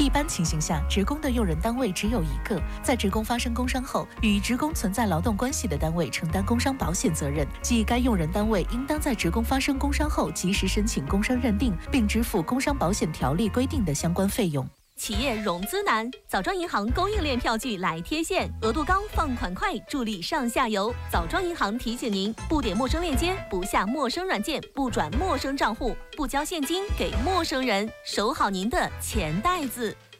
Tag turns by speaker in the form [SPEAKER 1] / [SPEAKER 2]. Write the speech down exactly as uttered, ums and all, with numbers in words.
[SPEAKER 1] 一般情形下，职工的用人单位只有一个，在职工发生工伤后，与职工存在劳动关系的单位承担工伤保险责任，即该用人单位应当在职工发生工伤后及时申请工伤认定，并支付工伤保险条例规定的相关费用。
[SPEAKER 2] 企业融资难，枣庄银行供应链票据来贴现，额度高，放款快，助力上下游。枣庄银行提醒您：不点陌生链接，不下陌生软件，不转陌生账户，不交现金给陌生人，守好您的钱袋子。